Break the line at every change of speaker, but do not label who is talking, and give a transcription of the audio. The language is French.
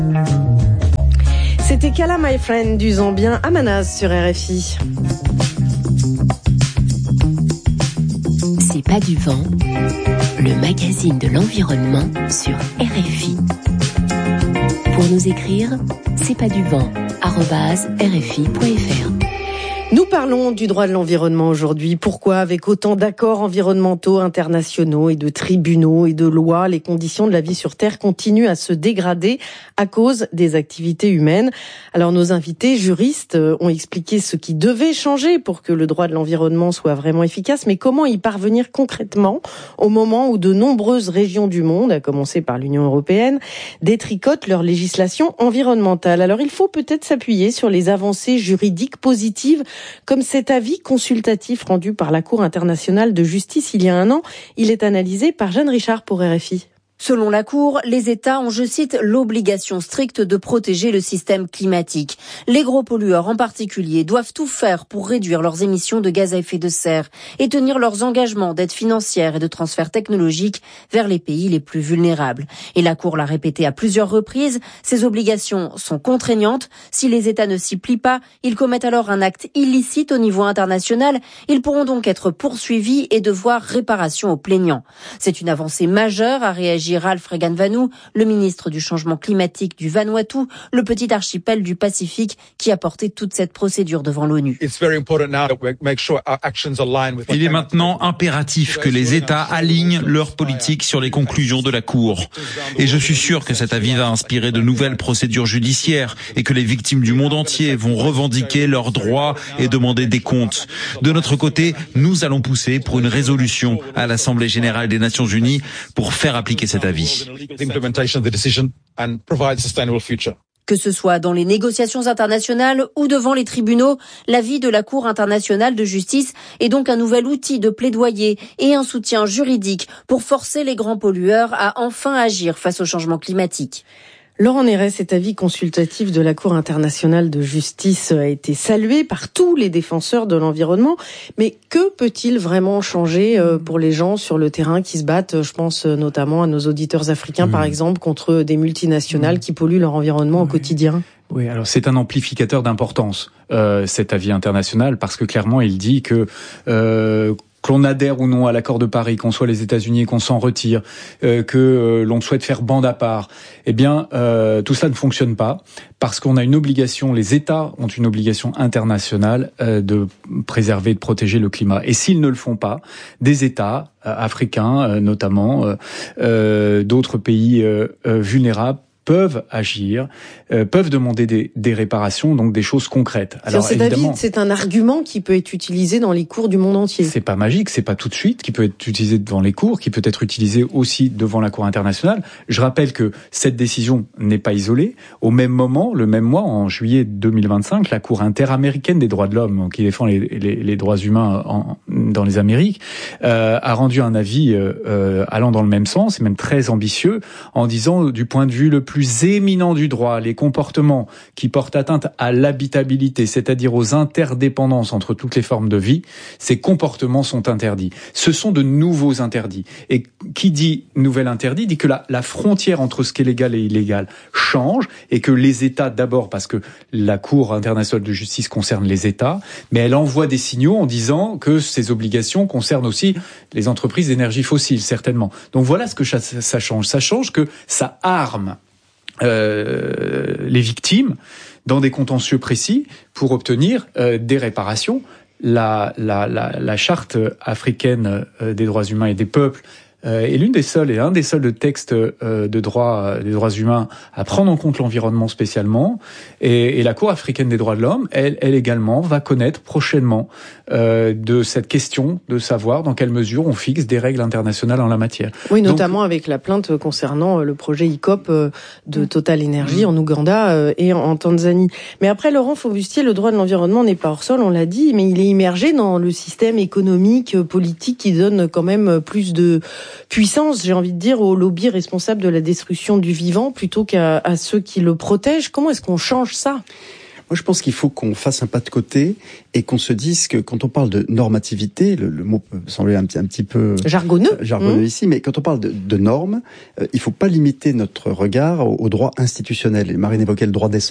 C'était Kala My Friend du Zambien Amanaz sur RFI.
C'est pas du vent, le magazine de l'environnement sur RFI. Pour nous écrire, c'est pas du vent @rfi.fr.
Nous parlons du droit de l'environnement aujourd'hui. Pourquoi, avec autant d'accords environnementaux internationaux et de tribunaux et de lois, les conditions de la vie sur Terre continuent à se dégrader à cause des activités humaines? Alors nos invités juristes ont expliqué ce qui devait changer pour que le droit de l'environnement soit vraiment efficace, mais comment y parvenir concrètement au moment où de nombreuses régions du monde, à commencer par l'Union européenne, détricotent leur législation environnementale. Alors il faut peut-être s'appuyer sur les avancées juridiques positives comme cet avis consultatif rendu par la Cour internationale de justice il y a un an. Il est analysé par Jeanne Richard pour RFI.
Selon la Cour, les États ont, je cite, l'obligation stricte de protéger le système climatique. Les gros pollueurs en particulier doivent tout faire pour réduire leurs émissions de gaz à effet de serre et tenir leurs engagements d'aide financière et de transfert technologique vers les pays les plus vulnérables. Et la Cour l'a répété à plusieurs reprises, ces obligations sont contraignantes. Si les États ne s'y plient pas, ils commettent alors un acte illicite au niveau international. Ils pourront donc être poursuivis et devoir réparation aux plaignants. C'est une avancée majeure, a réagi Ralph Regenvanu, le ministre du changement climatique du Vanuatu, le petit archipel du Pacifique qui a porté toute cette procédure devant l'ONU.
Il est maintenant impératif que les États alignent leur politique sur les conclusions de la Cour. Et je suis sûr que cet avis va inspirer de nouvelles procédures judiciaires et que les victimes du monde entier vont revendiquer leurs droits et demander des comptes. De notre côté, nous allons pousser pour une résolution à l'Assemblée générale des Nations unies pour faire appliquer cet avis.
Que ce soit dans les négociations internationales ou devant les tribunaux, l'avis de la Cour internationale de justice est donc un nouvel outil de plaidoyer et un soutien juridique pour forcer les grands pollueurs à enfin agir face au changement climatique.
Laurent Néret, cet avis consultatif de la Cour internationale de justice a été salué par tous les défenseurs de l'environnement. Mais que peut-il vraiment changer pour les gens sur le terrain qui se battent? Je pense notamment à nos auditeurs africains, par exemple, contre des multinationales qui polluent leur environnement au quotidien.
Oui, alors c'est un amplificateur d'importance, cet avis international, parce que clairement il dit que l'on adhère ou non à l'accord de Paris, qu'on soit les États-Unis et qu'on s'en retire, que l'on souhaite faire bande à part, eh bien, tout cela ne fonctionne pas parce qu'on a une obligation, les États ont une obligation internationale de préserver et de protéger le climat. Et s'ils ne le font pas, des États africains notamment, d'autres pays vulnérables, peuvent agir, peuvent demander des réparations, donc des choses concrètes.
Alors évidemment, c'est un argument qui peut être utilisé dans les cours du monde entier.
C'est pas magique, c'est pas tout de suite, qui peut être utilisé devant les cours, qui peut être utilisé aussi devant la Cour internationale. Je rappelle que cette décision n'est pas isolée. Au même moment, le même mois, en juillet 2025, la Cour interaméricaine des droits de l'homme, qui défend les droits humains dans les Amériques, a rendu un avis allant dans le même sens, et même très ambitieux, en disant du point de vue le plus éminent du droit, les comportements qui portent atteinte à l'habitabilité, c'est-à-dire aux interdépendances entre toutes les formes de vie, ces comportements sont interdits. Ce sont de nouveaux interdits. Et qui dit nouvel interdit dit que la frontière entre ce qui est légal et illégal change et que les États, d'abord parce que la Cour internationale de justice concerne les États, mais elle envoie des signaux en disant que ces obligations concernent aussi les entreprises d'énergie fossile, certainement. Donc voilà ce que ça change. Ça change que ça arme les victimes dans des contentieux précis pour obtenir des réparations. La charte africaine des droits humains et des peuples est l'une des seules et un des seuls textes des droits humains à prendre en compte l'environnement spécialement. Et la Cour africaine des droits de l'homme, elle également va connaître prochainement de cette question de savoir dans quelle mesure on fixe des règles internationales en la matière.
Oui, notamment avec la plainte concernant le projet ICOP de Total Energy en Ouganda et en Tanzanie. Mais après, Laurent Faubustier, le droit de l'environnement n'est pas hors sol, on l'a dit, mais il est immergé dans le système économique, politique qui donne quand même plus de puissance, j'ai envie de dire, aux lobbies responsables de la destruction du vivant plutôt qu'à ceux qui le protègent. Comment est-ce qu'on change ça ?
Moi, je pense qu'il faut qu'on fasse un pas de côté et qu'on se dise que quand on parle de normativité, le mot peut sembler un petit peu
jargonneux
ici, mais quand on parle de normes, il faut pas limiter notre regard au droit institutionnel. Et Marine évoquait le droit d'essence.